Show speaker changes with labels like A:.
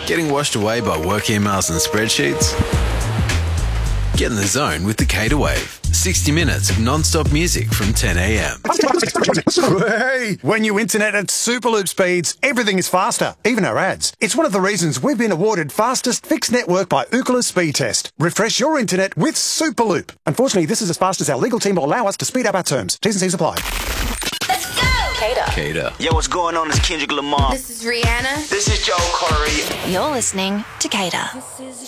A: Getting washed away by work emails and spreadsheets? Get in the zone with the Cater Wave. 60 minutes of non-stop music from 10 a.m.
B: Hey, when you internet at Superloop speeds, everything is faster, even our ads. It's one of the reasons we've been awarded fastest fixed network by Ookla Speed Test. Refresh your internet with Superloop. Unfortunately, this is as fast as our legal team will allow us to speed up our terms. T's and C's apply.
C: Let's go!
A: Cater.
D: Yo, what's going on? It's Kendrick Lamar.
C: This is Rihanna.
D: This is Joel Corey.
E: You're listening to Cater.
F: This is